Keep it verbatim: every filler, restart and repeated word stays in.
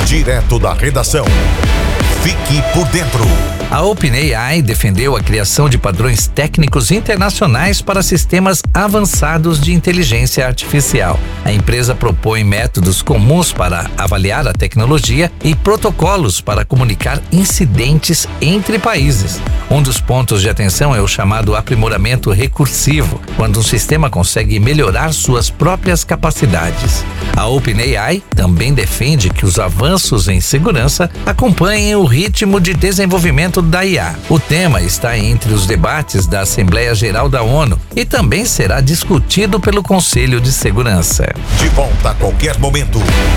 Direto da redação. Fique por dentro. A OpenAI defendeu a criação de padrões técnicos internacionais para sistemas avançados de inteligência artificial. A empresa propõe métodos comuns para avaliar a tecnologia e protocolos para comunicar incidentes entre países. Um dos pontos de atenção é o chamado aprimoramento recursivo, quando um sistema consegue melhorar suas próprias capacidades. A OpenAI também defende que os avanços em segurança acompanhem o ritmo de desenvolvimento da I A. O tema está entre os debates da Assembleia Geral da ONU e também será discutido pelo Conselho de Segurança. De volta a qualquer momento.